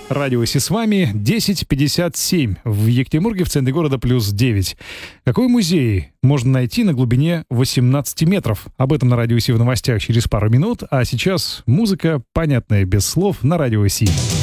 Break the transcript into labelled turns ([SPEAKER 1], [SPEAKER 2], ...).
[SPEAKER 1] Радио Си с вами. 10:57. В Екатеринбурге, в центре города, +9. Какой музей можно найти на глубине 18 метров? Об этом на Радио Си в новостях через пару минут. А сейчас музыка, понятная без слов, на Радио Си.